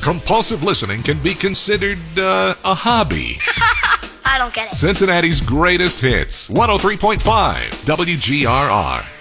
compulsive listening can be considered a hobby. I don't get it. Cincinnati's greatest hits. 103.5 WGRR.